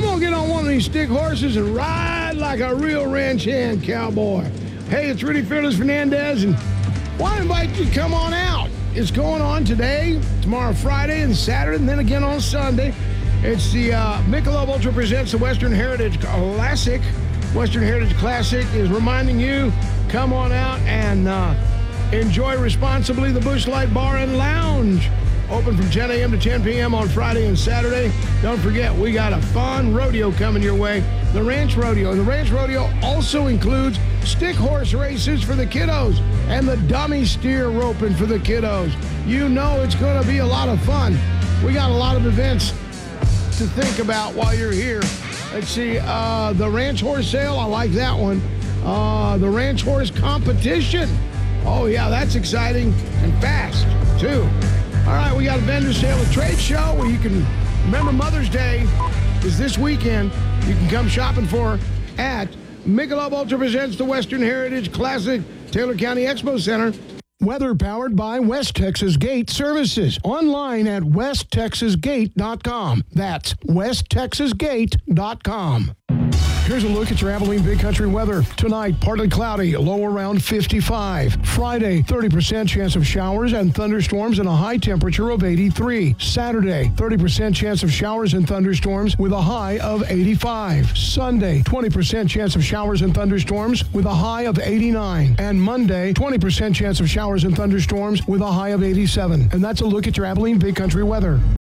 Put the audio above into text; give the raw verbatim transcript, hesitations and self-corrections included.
I'm going to get on one of these stick horses and ride like a real ranch hand cowboy. Hey, it's Rudy Fearless Fernandez, and I want to invite you to come on out. It's going on today, tomorrow, Friday, and Saturday, and then again on Sunday. It's the uh, Michelob Ultra presents the Western Heritage Classic. Western Heritage Classic is reminding you, come on out and uh, enjoy responsibly. The Busch Light Bar and Lounge, open from ten a.m. to ten p.m. on Friday and Saturday. Don't forget, we got a fun rodeo coming your way, the Ranch Rodeo. And the Ranch Rodeo also includes stick horse races for the kiddos and the dummy steer roping for the kiddos. You know it's going to be a lot of fun. We got a lot of events to think about while you're here. Let's see, uh, the Ranch Horse Sale, I like that one. Uh, the Ranch Horse Competition. Oh, yeah, that's exciting and fast, too. All right, we got a vendor sale, a trade show where you can, remember Mother's Day is this weekend. You can come shopping for at Michelob Ultra presents the Western Heritage Classic, Taylor County Expo Center. Weather powered by West Texas Gate Services. Online at west texas gate dot com. That's west texas gate dot com. Here's a look at your Abilene Big Country weather. Tonight, partly cloudy, low around fifty-five. Friday, thirty percent chance of showers and thunderstorms and a high temperature of eighty-three. Saturday, thirty percent chance of showers and thunderstorms with a high of eighty-five. Sunday, twenty percent chance of showers and thunderstorms with a high of eighty-nine. And Monday, twenty percent chance of showers and thunderstorms with a high of eighty-seven. And that's a look at your Abilene Big Country weather.